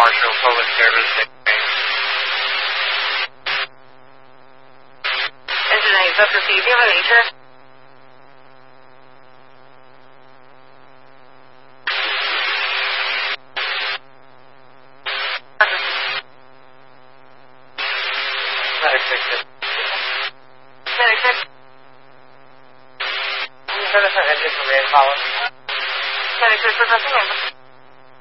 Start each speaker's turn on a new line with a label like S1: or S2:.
S1: Marshall Public Service.
S2: Engineering Vector C, do you have an answer?
S1: Medic 6.
S2: Medic 6.
S1: Can you set us an engine for main follow?
S2: Medic 6, requesting ambulance.